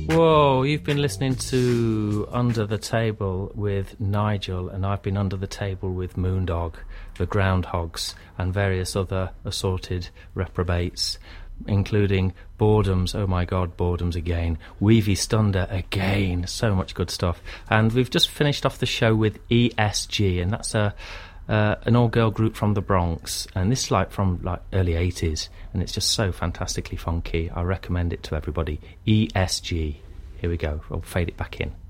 Whoa, you've been listening to Under the Table with Nigel, and I've been under the table with Moondog, the Groundhogs, and various other assorted reprobates, including Boredoms, oh my god, Boredoms again, Weavy Stunder again, so much good stuff. And we've just finished off the show with ESG, and that's an all-girl group from the Bronx, and this is from early 80s, and it's just so fantastically funky. I recommend it to everybody. ESG. Here we go. I'll fade it back in.